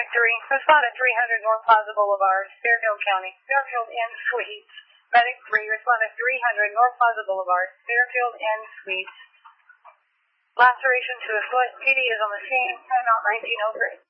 Medic 3, respond at 300 North Plaza Boulevard, Fairfield County. Fairfield Inn Suites. Medic 3, respond at 300 North Plaza Boulevard, Fairfield Inn Suites. Laceration to the foot. PD is on the scene. Timeout 1903.